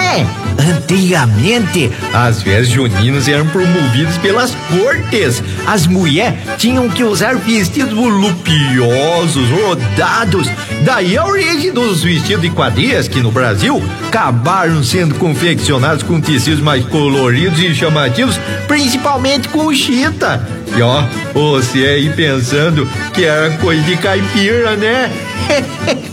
né? Antigamente, as festas juninas eram promovidas pelas cortes. As mulheres tinham que usar vestidos voluptuosos, rodados. Daí a origem dos vestidos de quadrilhas, que no Brasil acabaram sendo confeccionados com tecidos mais coloridos e chamativos, principalmente com chita. E ó, você aí pensando que era coisa de caipira, né?